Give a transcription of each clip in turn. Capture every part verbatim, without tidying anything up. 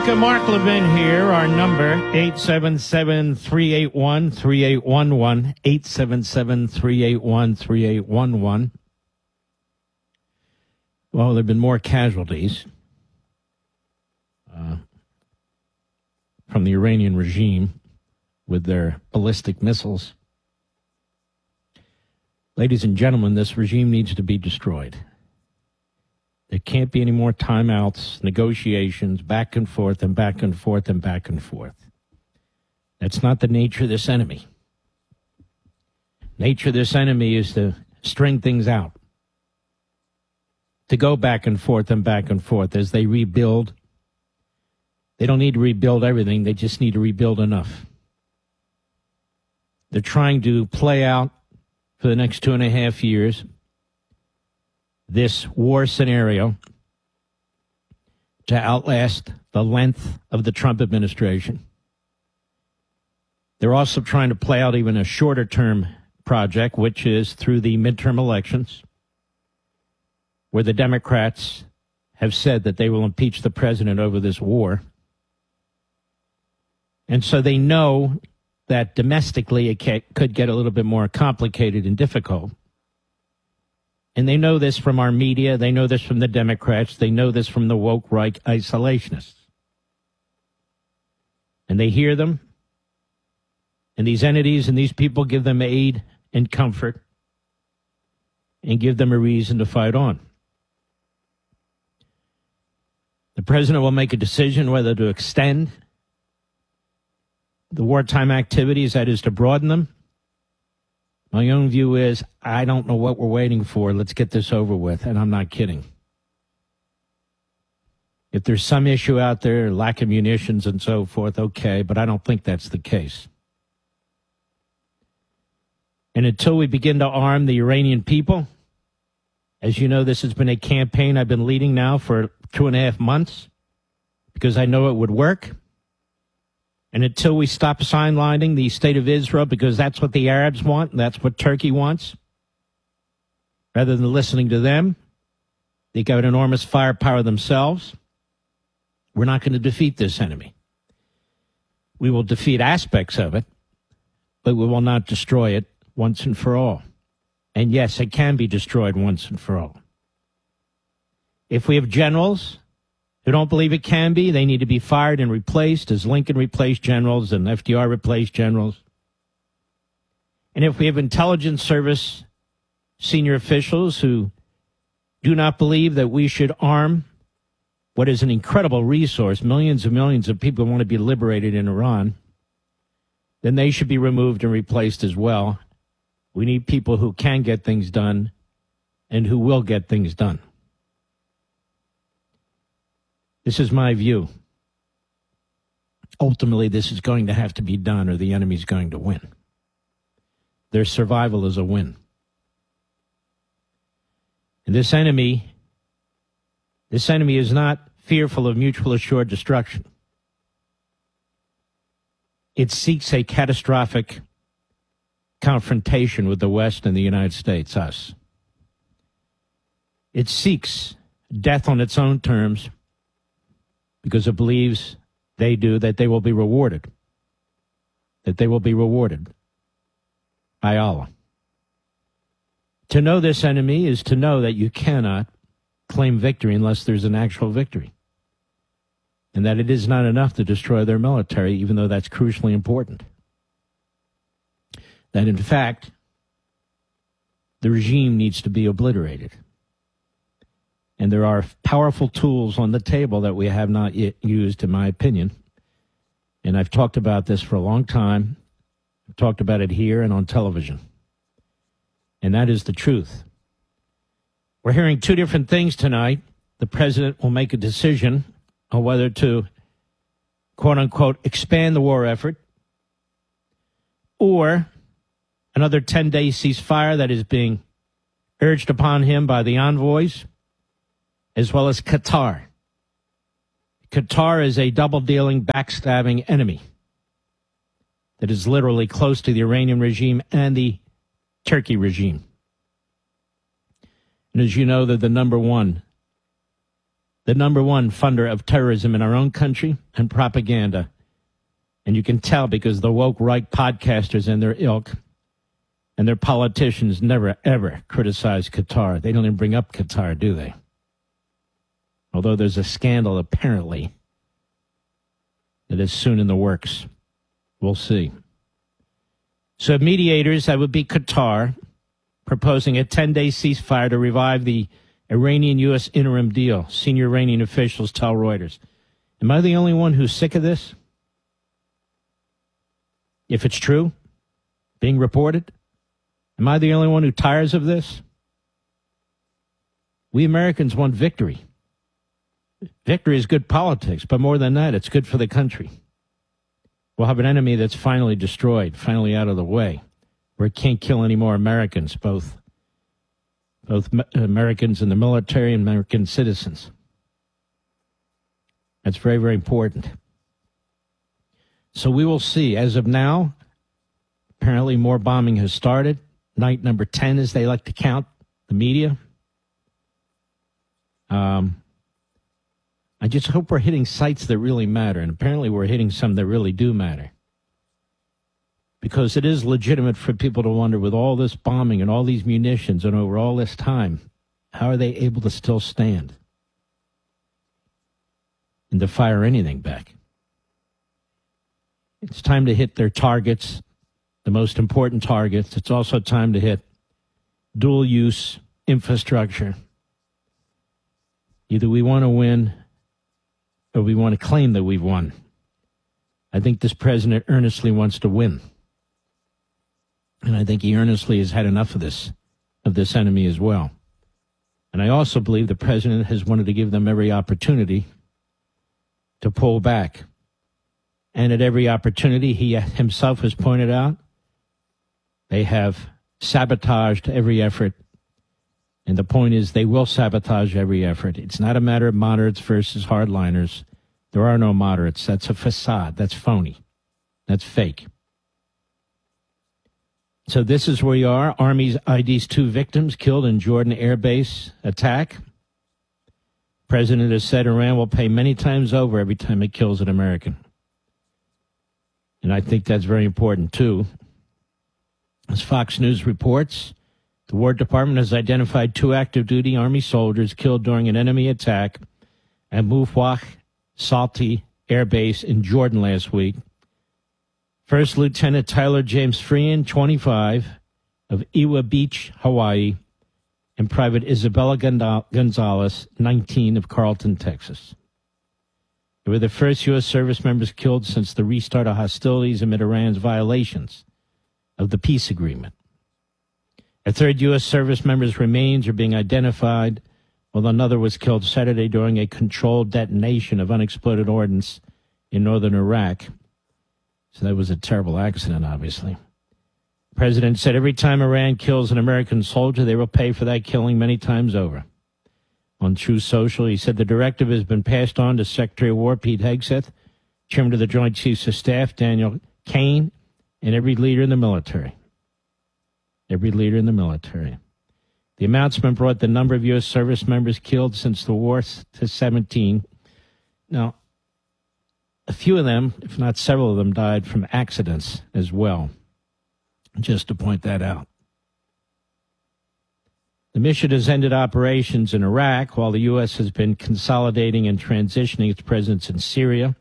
Mark Levin here. Our number, eight seven seven, three eight one, three eight one one, eight seven seven, three eight one, three eight one one. Well, there have been more casualties uh, from the Iranian regime with their ballistic missiles. Ladies and gentlemen, this regime needs to be destroyed. There can't be any more timeouts, negotiations, back and forth and back and forth and back and forth. That's not the nature of this enemy. Nature of this enemy is to string things out, to go back and forth and back and forth as they rebuild. They don't need to rebuild everything. They just need to rebuild enough. They're trying to play out for the next two and a half years this war scenario to outlast the length of the Trump administration. They're also trying to play out even a shorter term project, which is through the midterm elections, where the Democrats have said that they will impeach the president over this war. And so they know that domestically it could get a little bit more complicated and difficult. And they know this from our media. They know this from the Democrats. They know this from the woke right isolationists. And they hear them. And these entities and these people give them aid and comfort and give them a reason to fight on. The president will make a decision whether to extend the wartime activities, that is to broaden them. My own view is, I don't know what we're waiting for. Let's get this over with. And I'm not kidding. If there's some issue out there, lack of munitions and so forth, okay, but I don't think that's the case. And until we begin to arm the Iranian people, as you know, this has been a campaign I've been leading now for two and a half months because I know it would work. And until we stop sidelining the state of Israel, because that's what the Arabs want, and that's what Turkey wants, rather than listening to them, they got enormous firepower themselves. We're not going to defeat this enemy. We will defeat aspects of it, but we will not destroy it once and for all. And yes, it can be destroyed once and for all. If we have generals who don't believe it can be, they need to be fired and replaced as Lincoln replaced generals and F D R replaced generals. And if we have intelligence service senior officials who do not believe that we should arm what is an incredible resource, millions and millions of people want to be liberated in Iran, then they should be removed and replaced as well. We need people who can get things done and who will get things done. This is my view. Ultimately, this is going to have to be done or the enemy's going to win. Their survival is a win. And this enemy, this enemy is not fearful of mutual assured destruction. It seeks a catastrophic confrontation with the West and the United States, us. It seeks death on its own terms because it believes they do that they will be rewarded, that they will be rewarded by Allah. To know this enemy is to know that you cannot claim victory unless there's an actual victory, and that it is not enough to destroy their military, even though that's crucially important. That, in fact, the regime needs to be obliterated. And there are powerful tools on the table that we have not yet used, in my opinion. And I've talked about this for a long time. I've talked about it here and on television. And that is the truth. We're hearing two different things tonight. The president will make a decision on whether to, quote unquote, expand the war effort, or another ten-day ceasefire that is being urged upon him by the envoys, as well as Qatar. Qatar is a double-dealing, backstabbing enemy that is literally close to the Iranian regime and the Turkey regime. And as you know, they're the number one the number one funder of terrorism in our own country and propaganda. And you can tell because the woke right podcasters and their ilk and their politicians never, ever criticize Qatar. They don't even bring up Qatar, do they? Although there's a scandal, apparently, that is soon in the works. We'll see. So mediators, that would be Qatar, proposing a ten-day ceasefire to revive the Iranian-U S interim deal. Senior Iranian officials tell Reuters. Am I the only one who's sick of this? If it's true, being reported, am I the only one who tires of this? We Americans want victory. Victory is good politics, but more than that, it's good for the country. We'll have an enemy that's finally destroyed, finally out of the way, where it can't kill any more Americans, both, both Americans in the military and American citizens. That's very, very important. So we will see. As of now, apparently more bombing has started. Night number ten, as they like to count the media. Um, I just hope we're hitting sites that really matter, and apparently we're hitting some that really do matter. Because it is legitimate for people to wonder, with all this bombing and all these munitions and over all this time, how are they able to still stand and to fire anything back? It's time to hit their targets, the most important targets. It's also time to hit dual-use infrastructure. Either we want to win or we want to claim that we've won. I think this president earnestly wants to win. And I think he earnestly has had enough of this, of this enemy as well. And I also believe the president has wanted to give them every opportunity to pull back. And at every opportunity, he himself has pointed out, they have sabotaged every effort. And the point is, they will sabotage every effort. It's not a matter of moderates versus hardliners. There are no moderates. That's a facade. That's phony. That's fake. So this is where you are. Army I D's two victims killed in Jordan Air Base attack. President has said Iran will pay many times over every time it kills an American. And I think that's very important, too. As Fox News reports, the War Department has identified two active-duty Army soldiers killed during an enemy attack at Mufwaq Salti Air Base in Jordan last week. First Lieutenant Tyler James Freehan, twenty-five, of Ewa Beach, Hawaii, and Private Isabella Gonzalez, nineteen, of Carlton, Texas. They were the first U S service members killed since the restart of hostilities amid Iran's violations of the peace agreement. A third U S service member's remains are being identified, while another was killed Saturday during a controlled detonation of unexploded ordnance in northern Iraq. So that was a terrible accident, obviously. The president said every time Iran kills an American soldier, they will pay for that killing many times over. On Truth Social, he said the directive has been passed on to Secretary of War Pete Hegseth, Chairman of the Joint Chiefs of Staff Daniel Kaine, and every leader in the military. Every leader in the military. The announcement brought the number of U S service members killed since the war to seventeen. Now, a few of them, if not several of them, died from accidents as well, just to point that out. The mission has ended operations in Iraq, while the U S has been consolidating and transitioning its presence in Syria.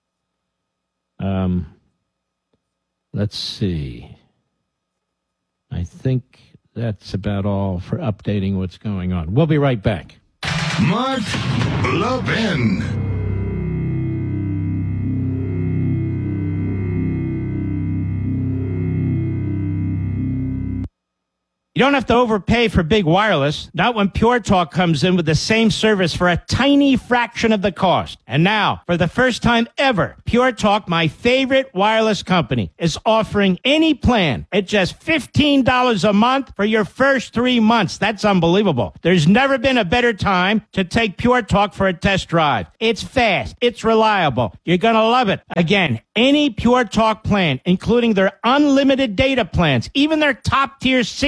Um, let's see. I think that's about all for updating what's going on. We'll be right back. Mark Levin. You don't have to overpay for big wireless, not when Pure Talk comes in with the same service for a tiny fraction of the cost. And now, for the first time ever, Pure Talk, my favorite wireless company, is offering any plan at just fifteen dollars a month for your first three months. That's unbelievable. There's never been a better time to take Pure Talk for a test drive. It's fast. It's reliable. You're going to love it. Again, any Pure Talk plan, including their unlimited data plans, even their top-tier sixty-five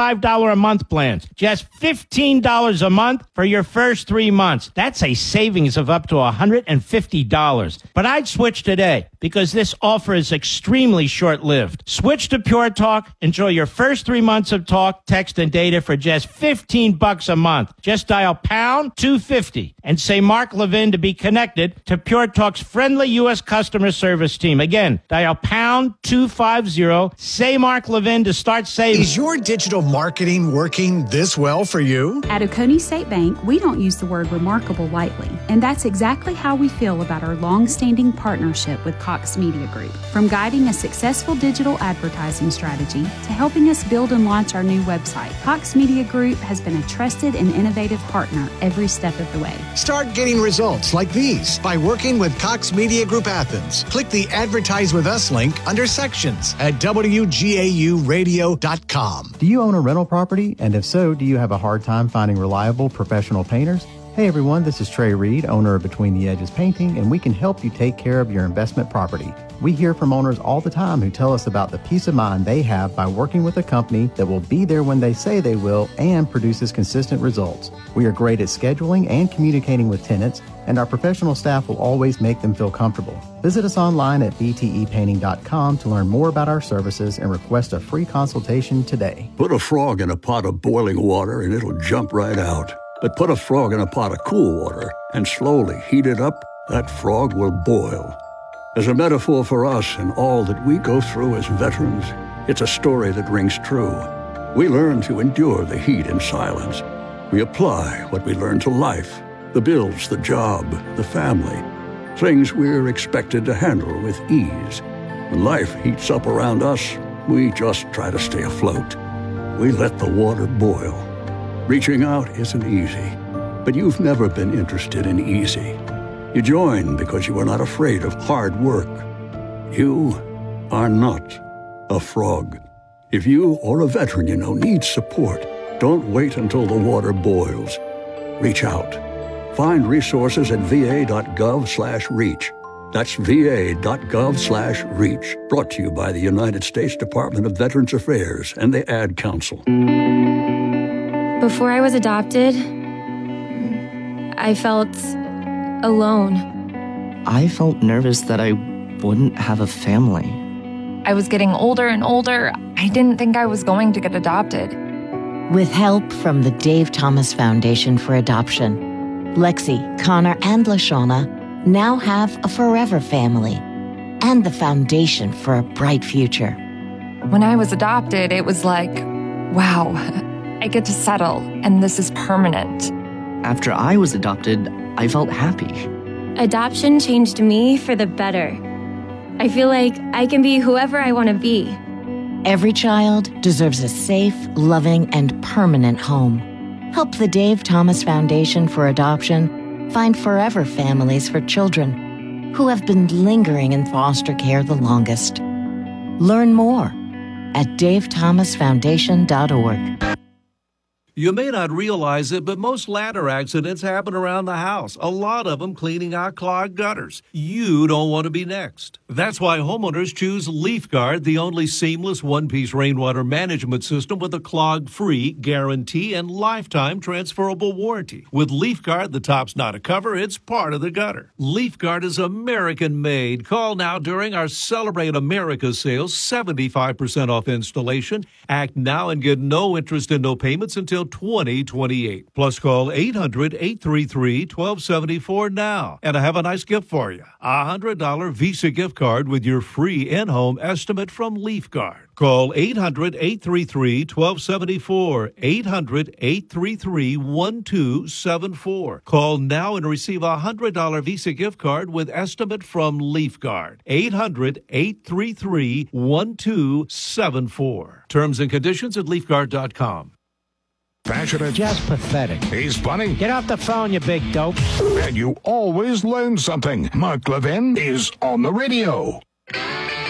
twenty-five dollars a month plans. Just fifteen dollars a month for your first three months. That's a savings of up to one hundred fifty dollars. But I'd switch today because this offer is extremely short-lived. Switch to Pure Talk. Enjoy your first three months of talk, text, and data for just fifteen bucks a month. Just dial pound two fifty and say Mark Levin to be connected to Pure Talk's friendly U S customer service team. Again, dial pound two fifty, say Mark Levin to start saving. Is your digital marketing working this well for you? At Oconee State Bank, we don't use the word remarkable lightly, and that's exactly how we feel about our long-standing partnership with Cox Media Group. From guiding a successful digital advertising strategy to helping us build and launch our new website, Cox Media Group has been a trusted and innovative partner every step of the way. Start getting results like these by working with Cox Media Group Athens. Click the Advertise with Us link under Sections at W G A U radio dot com. Do you own a rental property? And if so, do you have a hard time finding reliable professional painters? Hey everyone, this is Trey Reed, owner of Between the Edges Painting, and we can help you take care of your investment property. We hear from owners all the time who tell us about the peace of mind they have by working with a company that will be there when they say they will and produces consistent results. We are great at scheduling and communicating with tenants, and our professional staff will always make them feel comfortable. Visit us online at b t e painting dot com to learn more about our services and request a free consultation today. Put a frog in a pot of boiling water and it'll jump right out. But put a frog in a pot of cool water and slowly heat it up, that frog will boil. As a metaphor for us and all that we go through as veterans, it's a story that rings true. We learn to endure the heat in silence. We apply what we learn to life, the bills, the job, the family, things we're expected to handle with ease. When life heats up around us, we just try to stay afloat. We let the water boil. Reaching out isn't easy, but you've never been interested in easy. You join because you are not afraid of hard work. You are not a frog. If you or a veteran you know needs support, don't wait until the water boils. Reach out. Find resources at va.gov slash reach. That's va.gov slash reach. Brought to you by the United States Department of Veterans Affairs and the Ad Council. Before I was adopted, I felt alone. I felt nervous that I wouldn't have a family. I was getting older and older. I didn't think I was going to get adopted. With help from the Dave Thomas Foundation for Adoption, Lexi, Connor, and LaShawna now have a forever family and the foundation for a bright future. When I was adopted, it was like, wow, I get to settle, and this is permanent. After I was adopted, I felt happy. Adoption changed me for the better. I feel like I can be whoever I want to be. Every child deserves a safe, loving, and permanent home. Help the Dave Thomas Foundation for Adoption find forever families for children who have been lingering in foster care the longest. Learn more at dave thomas foundation dot org. You may not realize it, but most ladder accidents happen around the house, a lot of them cleaning out clogged gutters. You don't want to be next. That's why homeowners choose LeafGuard, the only seamless one-piece rainwater management system with a clog-free guarantee and lifetime transferable warranty. With LeafGuard, the top's not a cover, it's part of the gutter. LeafGuard is American-made. Call now during our Celebrate America sales, seventy-five percent off installation. Act now and get no interest and no payments until twenty twenty-eight. Plus, call eight hundred, eight three three, one two seven four now. And I have a nice gift for you. A one hundred dollars Visa gift card with your free in-home estimate from LeafGuard. Call eight hundred, eight three three, one two seven four. eight hundred, eight three three, one two seven four. Call now and receive a one hundred dollars Visa gift card with estimate from LeafGuard. eight hundred, eight three three, one two seven four. Terms and conditions at leaf guard dot com. Passionate. Just pathetic. He's funny. Get off the phone, you big dope. And you always learn something. Mark Levin is on the radio.